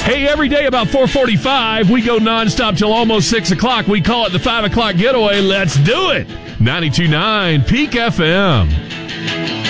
Hey, every day about 4:45, we go nonstop till almost 6 o'clock. We call it the 5 o'clock getaway. Let's do it. 92.9 Peak FM.